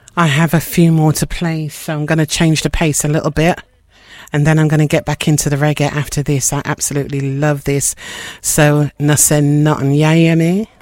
I have a few more to play, so I'm going to change the pace a little bit. And then I'm going to get back into the reggae after this. I absolutely love this. So, Nase Nothing, yeah, hear me?